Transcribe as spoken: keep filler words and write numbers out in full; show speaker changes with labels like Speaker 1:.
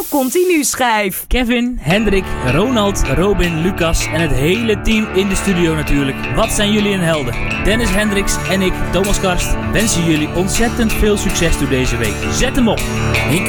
Speaker 1: Continu schijf.
Speaker 2: Kevin, Hendrik, Ronald, Robin, Lucas en het hele team in de studio natuurlijk. Wat zijn jullie een helden? Dennis Hendricks en ik, Thomas Karst, wensen jullie ontzettend veel succes door deze week. Zet hem op!
Speaker 3: Ik